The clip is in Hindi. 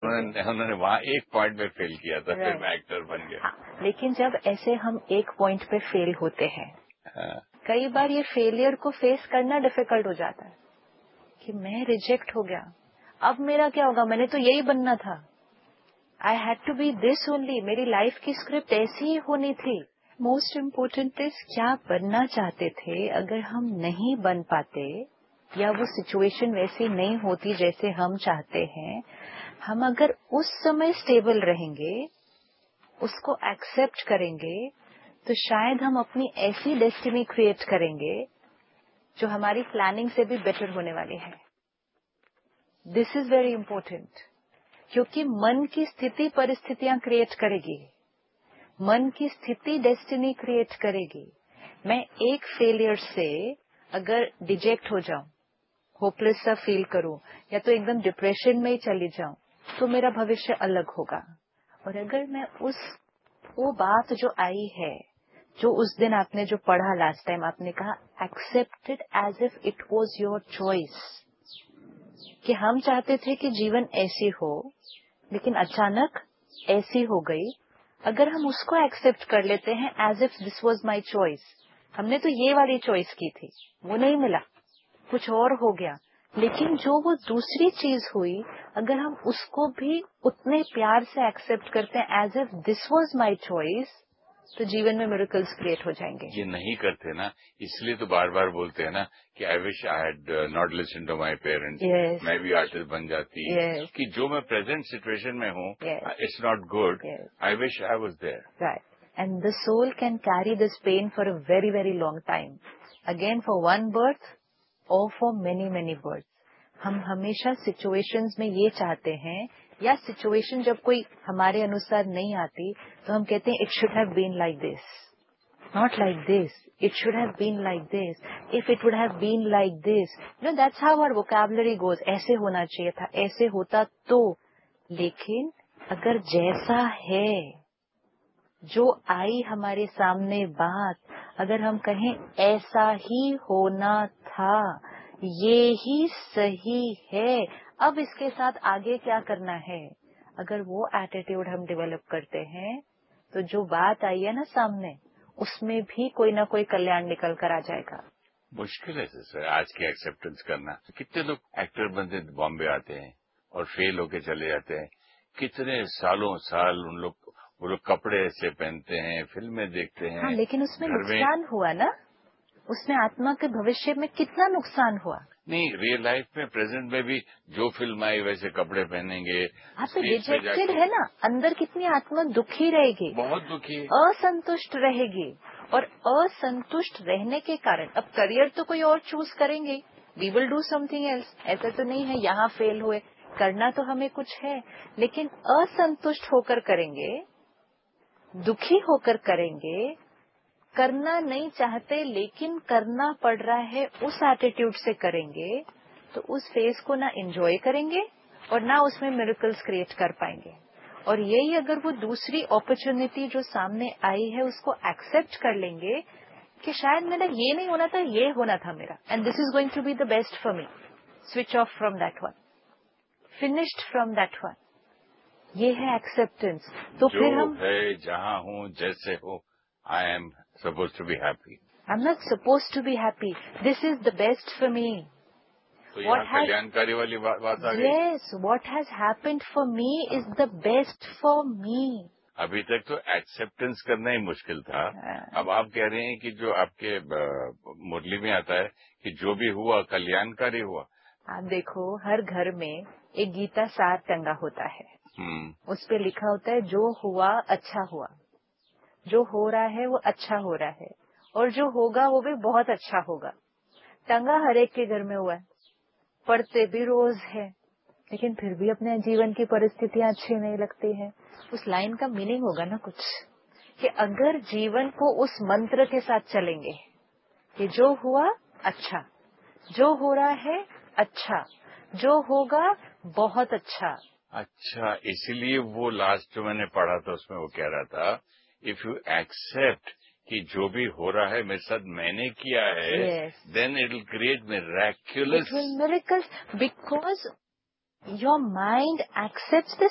उन्होंने उन्होंने वहाँ एक पॉइंट पे फेल किया था, फिर मैं एक्टर बन गया। हाँ, लेकिन जब ऐसे हम एक पॉइंट पे फेल होते हैं, कई बार ये फेलियर को फेस करना डिफिकल्ट हो जाता है कि मैं रिजेक्ट हो गया, अब मेरा क्या होगा, मैंने तो यही बनना था, I had to be this only, मेरी लाइफ की स्क्रिप्ट ऐसी ही होनी थी। मोस्ट इम्पोर्टेंट इज क्या बनना चाहते थे, अगर हम नहीं बन पाते या वो सिचुएशन वैसी नहीं होती जैसे हम चाहते हैं, हम अगर उस समय स्टेबल रहेंगे, उसको एक्सेप्ट करेंगे, तो शायद हम अपनी ऐसी डेस्टिनी क्रिएट करेंगे जो हमारी प्लानिंग से भी बेटर होने वाली है। दिस इज वेरी इंपॉर्टेंट, क्योंकि मन की स्थिति परिस्थितियां क्रिएट करेगी, मन की स्थिति डेस्टिनी क्रिएट करेगी। मैं एक फेलियर से अगर डिजेक्ट हो जाऊं, होपलेस सा फील करूं, या तो एकदम डिप्रेशन में ही चली जाऊं, तो मेरा भविष्य अलग होगा। और अगर मैं वो बात जो आई है, जो उस दिन आपने जो पढ़ा लास्ट टाइम, आपने कहा accepted as if it was your choice, कि हम चाहते थे कि जीवन ऐसी हो, लेकिन अचानक ऐसी हो गई। अगर हम उसको एक्सेप्ट कर लेते हैं as if this was my choice, हमने तो ये वाली चॉइस की थी, वो नहीं मिला, कुछ और हो गया, लेकिन जो वो दूसरी चीज हुई, अगर हम उसको भी उतने प्यार से एक्सेप्ट करते हैं as if this was my choice, तो जीवन में मिरेकल्स क्रिएट हो जाएंगे। ये नहीं करते ना, इसलिए तो बार बार बोलते हैं ना कि I wish I had not listen to my parents, मैं भी आर्टिस्ट बन जाती, कि जो मैं प्रेजेंट सिचुएशन में हूँ, it's not good, I wish I was there. Right, and the soul can carry this pen for a very very long time, again for one birth और फॉर मेनी मेनी बर्थ। हम हमेशा सिचुएशंस में ये चाहते हैं, या सिचुएशन जब कोई हमारे अनुसार नहीं आती, तो हम कहते हैं it should have been like this, not like this, it should have been like this, if it would have been like this, you know that's how our vocabulary goes, ऐसे होना चाहिए था, ऐसे होता तो। लेकिन अगर जैसा है, जो आई हमारे सामने बात, अगर हम कहें ऐसा ही होना था, ये ही सही है, अब इसके साथ आगे क्या करना है, अगर वो एटीट्यूड हम डेवलप करते हैं, तो जो बात आई है ना सामने, उसमें भी कोई ना कोई कल्याण निकल कर आ जाएगा। मुश्किल है सर आज की एक्सेप्टेंस करना। कितने लोग एक्टर बनते बॉम्बे आते हैं और फेल होके चले जाते हैं, कितने सालों साल वो लोग कपड़े ऐसे पहनते हैं, फिल्में देखते हैं। हाँ, लेकिन उसमें नुकसान हुआ ना, उसमें आत्मा के भविष्य में कितना नुकसान हुआ। नहीं, रियल लाइफ में प्रेजेंट में भी जो फिल्म आई वैसे कपड़े पहनेंगे, आप तो रिजेक्टेड है ना, अंदर कितनी आत्मा दुखी रहेगी, बहुत दुखी, असंतुष्ट रहेगी, और असंतुष्ट रहने के कारण अब करियर तो कोई और चूज करेंगे, we will do something else. ऐसा तो नहीं है यहाँ फेल हुए, करना तो हमें कुछ है, लेकिन असंतुष्ट होकर करेंगे, दुखी होकर करेंगे, करना नहीं चाहते लेकिन करना पड़ रहा है, उस एटीट्यूड से करेंगे, तो उस फेज को ना एंजॉय करेंगे और ना उसमें मिरेकल्स क्रिएट कर पाएंगे। और यही अगर वो दूसरी अपॉर्चुनिटी जो सामने आई है उसको एक्सेप्ट कर लेंगे कि शायद मेरा ये नहीं होना था, ये होना था मेरा, and this is going to be the best for me, switch off from that one, finished from that one, ये है एक्सेप्टेंस। तो फिर हम है जहाँ हूँ जैसे हो, I am supposed to be happy. I'm not supposed to be happy. This is the best for me. तो यहाँ कल्याणकारी वाली बात आ गई। Yes, what has happened for me is the best for me. अभी तक तो एक्सेप्टेंस करना ही मुश्किल था, अब आप कह रहे हैं कि जो आपके मुरली में आता है कि जो भी हुआ कल्याणकारी हुआ। आप देखो, हर घर में एक गीता सार टंगा होता है, उस पे लिखा होता है जो हुआ अच्छा हुआ, जो हो रहा है वो अच्छा हो रहा है, और जो होगा वो भी बहुत अच्छा होगा। टंगा हर एक के घर में हुआ है, पढ़ते भी रोज है, लेकिन फिर भी अपने जीवन की परिस्थितियां अच्छी नहीं लगती है। उस लाइन का मीनिंग होगा ना कुछ, कि अगर जीवन को उस मंत्र के साथ चलेंगे कि जो हुआ अच्छा, जो हो रहा है अच्छा, जो होगा बहुत अच्छा। अच्छा, इसलिए वो लास्ट जो मैंने पढ़ा था उसमें वो कह रहा था, इफ यू एक्सेप्ट कि जो भी हो रहा है मेरे साथ मैंने किया है, then it will create miraculous, because your mind accepts this